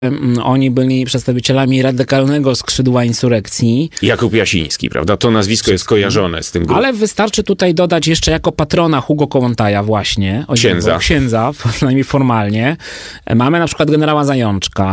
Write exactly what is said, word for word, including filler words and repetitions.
Oni byli przedstawicielami radykalnego skrzydła insurekcji. Jakub Jasiński, prawda? To nazwisko jest kojarzone z tym grupą. Ale wystarczy tutaj dodać jeszcze jako patrona Hugo Kołłątaja właśnie. Księdza. Księdza, przynajmniej formalnie. Mamy na przykład generała Zajączka.